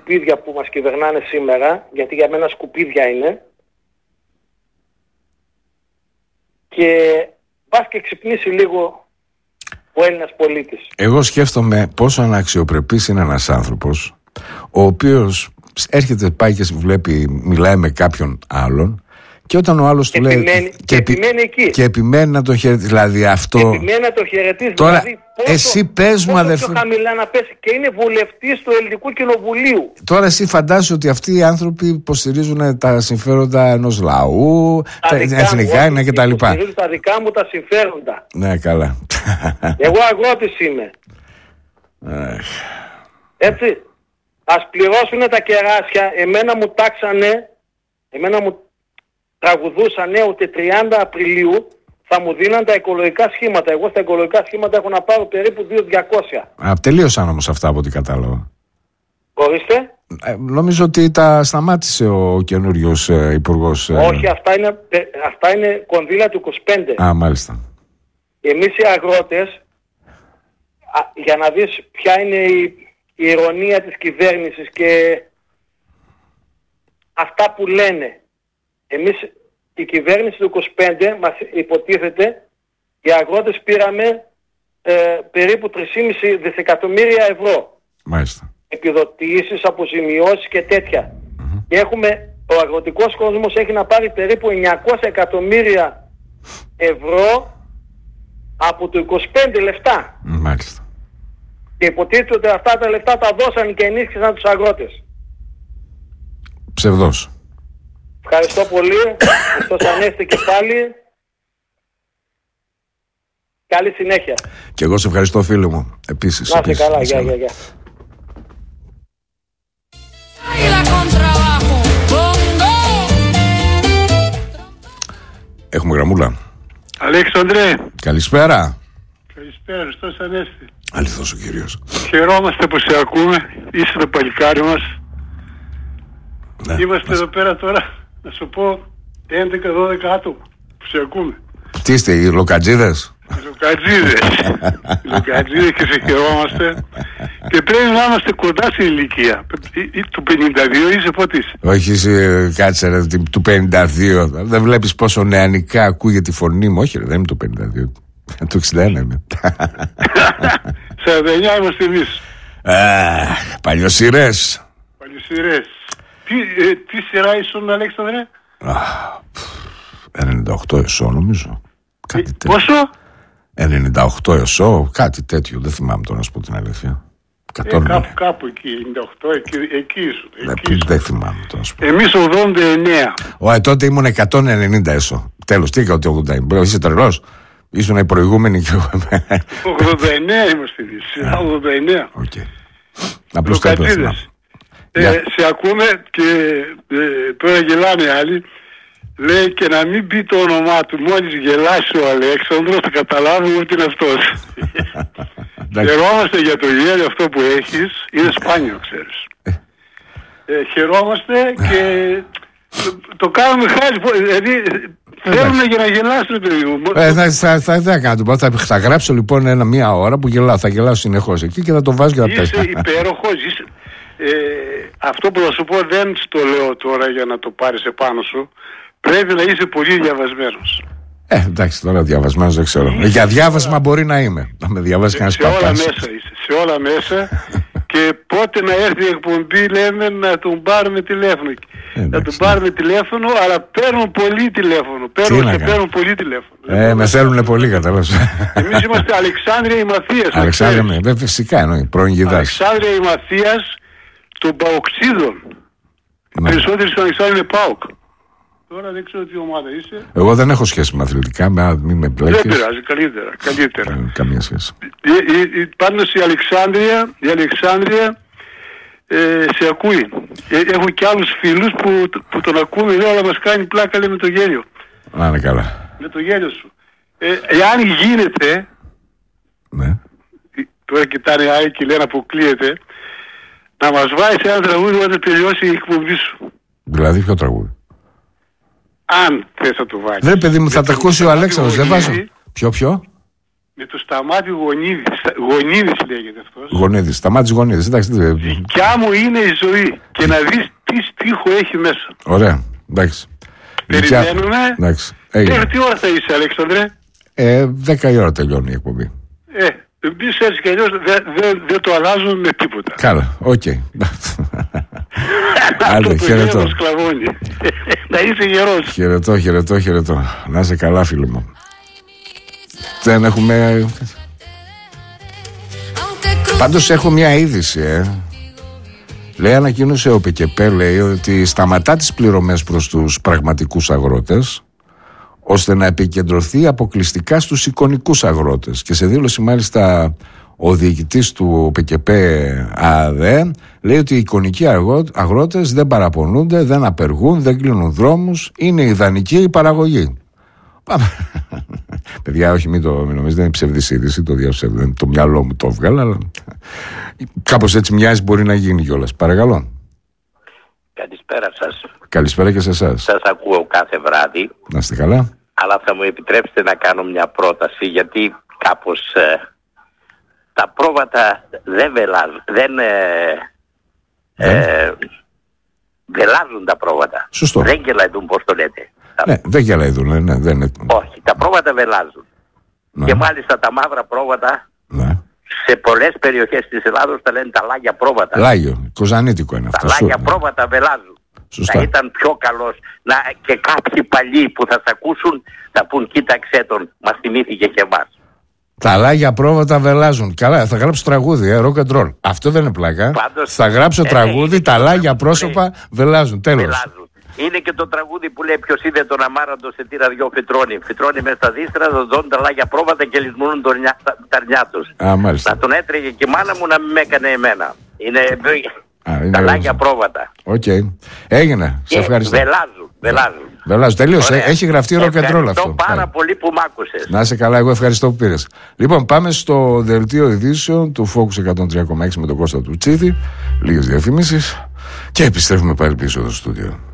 σκουπίδια που μας κυβερνάνε σήμερα, γιατί για μένα σκουπίδια είναι, και πας και ξυπνήσει λίγο ο Έλληνας πολίτης. Εγώ σκέφτομαι πόσο αναξιοπρεπής είναι ένας άνθρωπος ο οποίος έρχεται, πάει και βλέπει, μιλάει με κάποιον άλλον, και όταν ο άλλος του λέει. Επιμένει εκεί. Και επιμένει να τον χαιρετήσει. Δηλαδή αυτό. Επιμένει να τον χαιρετήσει. Τώρα, δηλαδή, πόσο, εσύ πες μου, αδερφέ. Πόσο χαμηλά να πέσει, και είναι βουλευτής του Ελληνικού Κοινοβουλίου. Τώρα, εσύ φαντάζεσαι ότι αυτοί οι άνθρωποι υποστηρίζουν τα συμφέροντα ενός λαού, τα εθνικά είναι και τα λοιπά. Υποστηρίζουν τα δικά μου τα συμφέροντα. Ναι, καλά. Εγώ αγρότης είμαι. Έτσι. Ας πληρώσουν τα κεράσια. Εμένα μου τάξανε, τραγουδούσανε ότι 30 Απριλίου θα μου δίναν τα οικολογικά σχήματα. Εγώ στα οικολογικά σχήματα έχω να πάρω περίπου 2.200. Τελείωσαν όμως αυτά από ό,τι κατάλαβα. Ορίστε. Νομίζω ότι τα σταμάτησε ο καινούριος υπουργός. Όχι, αυτά είναι κονδύλια του 25. Μάλιστα. Εμείς οι αγρότες, για να δεις ποια είναι η ειρωνία της κυβέρνησης και αυτά που λένε. Εμείς, η κυβέρνηση του 25 μας υποτίθεται, οι αγρότες πήραμε περίπου 3,5 δισεκατομμύρια ευρώ. Μάλιστα. Επιδοτήσεις, αποζημιώσεις και τέτοια. Και ο αγροτικός κόσμος έχει να πάρει περίπου 900 εκατομμύρια ευρώ από το 25 λεφτά. Μάλιστα. Και υποτίθεται ότι αυτά τα λεφτά τα δώσαν και ενίσχυσαν τους αγρότες. Ψευδός. Ευχαριστώ πολύ. Χριστός Ανέστη και πάλι. Καλή συνέχεια. Και εγώ σε ευχαριστώ, φίλε μου. Επίσης. Να είστε καλά. Γεια. Έχουμε γραμμούλα. Αλέξανδρε. Καλησπέρα. Καλησπέρα, Χριστός Ανέστη. Αληθώς ο Κύριος. Χαιρόμαστε που σε ακούμε. Είσαι το παλικάρι μας. Ναι, είμαστε εδώ πέρα τώρα, να σου πω, 11-12 άτομα που σε ακούμε. Τι είστε, οι λοκατζίδες? Οι λοκατζίδες και σε χαιρόμαστε. Και πρέπει να είμαστε κοντά στην ηλικία. Του 52 είσαι, πότε είσαι? Όχι, είσαι, κάτσε ρε, του 52. Δεν βλέπεις πόσο νεανικά ακούγεται η φωνή μου? Όχι ρε, δεν είμαι του 52. Του 61 είμαι. 49 είμαστε εμείς. Παλιοσυρές. Τι σειρά ήσουν, Αλέξανδρε? 98 εσώ νομίζω. Πόσο? 98 εσώ, κάτι τέτοιο. Δεν θυμάμαι τώρα να σου πω την αλήθεια. Κάπου εκεί, 98, εκεί ήσουν. Δεν θυμάμαι τώρα να σου πω. Εμείς 89. Τότε ήμουν 190 εσώ. Τέλος, τι έκανα ότι 80? Είσαι τρελός? Ήσουν οι προηγούμενοι και εγώ. 89 είμαστε εμείς. 89. Οκ. Απλώς το έπρεπε. Σε ακούμε και τώρα γελάνε άλλοι. Λέει και να μην πει το όνομά του. Μόλις γελάσει ο Αλέξανδρος θα καταλάβουμε ότι είναι αυτός. Χαιρόμαστε για το γέλιο αυτό που έχεις. Είναι σπάνιο, ξέρεις. Χαιρόμαστε και το κάνουμε χάρη. Δηλαδή θέλουμε για να γελάσουμε, παιδί μου. Θα κάνω. Θα γράψω λοιπόν μία ώρα που γελάω. Θα γελάω συνεχώς εκεί και θα το βάζω και θα πέσει. Είσαι υπέροχος. Αυτό που θα σου πω δεν στο λέω τώρα για να το πάρεις επάνω σου. Πρέπει να είσαι πολύ διαβασμένος. Εντάξει, τώρα διαβασμένος δεν ξέρω. Για διάβασμα μπορεί να είμαι. Να με διαβάσει κανένας παπάς. Σε όλα μέσα είσαι. Σε όλα μέσα. Και πότε να έρθει η εκπομπή λέμε να τον πάρουμε τηλέφωνο. Να τον πάρουμε τηλέφωνο, αλλά παίρνουν πολύ τηλέφωνο. Παίρνουν πολύ τηλέφωνο. Με θέλουν πολύ, καταλάβεις. Εμείς είμαστε Αλεξάνδρεια η Μαθίας. Αλεξάνδρεια, φυσικά εννοεί. Πρώην Γιδάς. Αλεξάνδρεια η Μαθίας των Παοξίδων. Οι περισσότεροι στον Αλεξάνδρεια είναι ΠΑΟΚ. Τώρα δεν ξέρω τι ομάδα είσαι. Εγώ δεν έχω σχέση με αθλητικά, μην με μπλέκεις. Δεν πειράζει, καλύτερα. Καμία σχέση. Πάντως η Αλεξάνδρεια σε ακούει. Έχω και άλλους φίλους που τον ακούμε, λέω, αλλά μας κάνει πλάκα, λέει, με το γέλιο. Να είναι καλά. Με το γέλιο σου. Εάν γίνεται, ναι. Τώρα κοιτάνε άλλοι και λένε αποκλείεται, να μας βάζεις ένα τραγούδι όταν τελειώσει η εκπομπή σου. Δηλαδή ποιο τραγούδι? Αν θες να το βάλεις. Δεν παιδί μου, θα τα ακούσει ο Αλέξανδρος, δεν βάζω. Ποιο? Με το Σταμάτη Γονίδης λέγεται αυτός. Γονίδης, Σταμάτης Γονίδης. Εντάξει, δικιά μου είναι η ζωή. Και να δεις τι στίχο έχει μέσα. Ωραία, εντάξει. Περιμένουμε. Εντάξει. Τι ώρα θα είσαι, Αλέξανδρε? 10 η ώρα τελειώνει η εκπομπή. Εμείς έτσι κι αλλιώς δεν το αλλάζουν με τίποτα. Καλά, οκ. Άντε, χαιρετώ. Να είσαι γερός. Χαιρετώ. Να είσαι καλά, φίλε μου. Δεν έχουμε... Πάντως έχω μια είδηση, Λέει, ανακοίνωσε ο ΠΚΠ, λέει, ότι σταματά τις πληρωμές προς τους πραγματικούς αγρότες, ώστε να επικεντρωθεί αποκλειστικά στους εικονικούς αγρότες. Και σε δήλωση μάλιστα ο διοικητής του ΠΚΠ ΑΔΕ λέει ότι οι εικονικοί αγρότες δεν παραπονούνται, δεν απεργούν, δεν κλείνουν δρόμους, είναι ιδανική η παραγωγή. Πάμε. Παιδιά, όχι, μην νομίζετε, δεν είναι ψευδής είδηση, το μυαλό μου το έβγαλα, αλλά κάπως έτσι μοιάζει, μπορεί να γίνει κιόλας. Παρακαλώ. Καλησπέρα σας. Καλησπέρα και σε εσάς. Σας ακούω κάθε βράδυ. Να είστε καλά. Αλλά θα μου επιτρέψετε να κάνω μια πρόταση, γιατί κάπως τα πρόβατα δεν βελάζουν τα πρόβατα. Σωστό. Δεν γελαϊδούν, πώς το λέτε. Ναι, δεν γελαϊδούν, ναι, δεν είναι. Όχι, τα πρόβατα βελάζουν. Ναι. Και μάλιστα τα μαύρα πρόβατα, ναι, σε πολλές περιοχές της Ελλάδος τα λένε τα λάγια πρόβατα. Λάγιο, κοζανίτικο είναι αυτό. Τα λάγια πρόβατα βελάζουν. Σωστά. Θα ήταν πιο καλός και κάποιοι παλιοί που θα σ' ακούσουν θα πούν, κοίταξέ τον, μας θυμήθηκε και εμάς. Τα λάγια πρόβατα βελάζουν. Καλά, θα γράψω τραγούδι, rock and roll. Αυτό δεν είναι πλάκα. Πάντως, θα γράψω τραγούδι, τα λάγια πρόσωπα βελάζουν. Τέλος. Βελάζουν. Είναι και το τραγούδι που λέει, ποιος είδε τον αμάραντο σε τύρα δυο φυτρώνει. Φυτρώνει μέσα στα δίστρα, δοντώνουν τα λάγια πρόβατα και λησμονούν τα αρνιά τους. Να τον έτρεγε και η μάνα μου να μην με έκανε εμένα. Είναι τα λάγια πρόβατα. Οκ. Έγινε. Σε ευχαριστώ. Βελάζουν. Τελείωσε. Έχει γραφτεί rock and roll αυτό. Ευχαριστώ πάρα πολύ που μ' άκουσες. Να είσαι καλά, εγώ ευχαριστώ που πήρες. Λοιπόν, πάμε στο δελτίο ειδήσεων του Focus 103,6 με τον Κώστα του Τσίθη. Λίγες διαφημίσεις και επιστρέφουμε πάλι πίσω στο στούντιο.